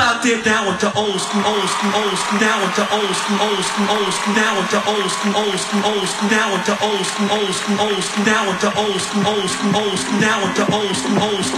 out there down with the old school, old school, old school, down with the old school, old school, old school, down with the old school, old school, old school, down with the old school, old school, old school, down with the old school, old school, old school, down with the old school, old school.